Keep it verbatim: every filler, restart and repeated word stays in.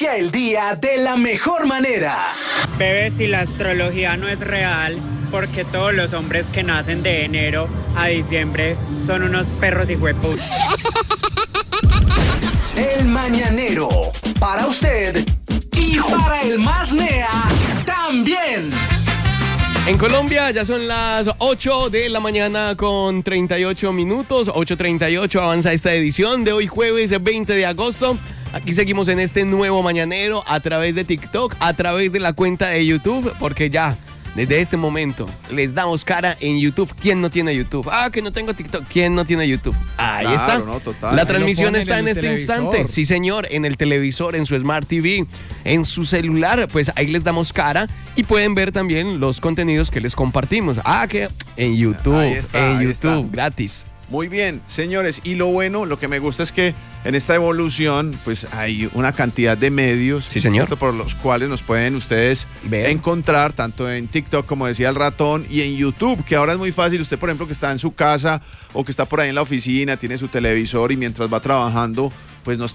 Inicia el día de la mejor manera. Bebé, si la astrología no es real, porque todos los hombres que nacen de enero a diciembre son unos perros hijueputos. El Mañanero, para usted y para el más nea también. En Colombia ya son las ocho de la mañana con treinta y ocho minutos, ocho treinta y ocho avanza esta edición de hoy jueves veinte de agosto. Aquí seguimos en este nuevo Mañanero a través de TikTok, a través de la cuenta de YouTube, porque ya desde este momento les damos cara en YouTube. ¿Quién no tiene YouTube? Ah, que no tengo TikTok. ¿Quién no tiene YouTube? Ahí Claro, está. no, total. La Ahí transmisión está en, en el este televisor. instante. Sí, señor, en el televisor, en su Smart T V, en su celular. Pues ahí les damos cara y pueden ver también los contenidos que les compartimos. Ah, que en YouTube, Ahí está, en ahí YouTube, está. gratis. Muy bien, señores, y lo bueno, lo que me gusta es que en esta evolución, pues hay una cantidad de medios, Sí, señor. ¿cierto?, por los cuales nos pueden ustedes Ver. encontrar, tanto en TikTok, como decía el ratón, y en YouTube, que ahora es muy fácil. Usted, por ejemplo, que está en su casa o que está por ahí en la oficina, tiene su televisor y mientras va trabajando, pues nos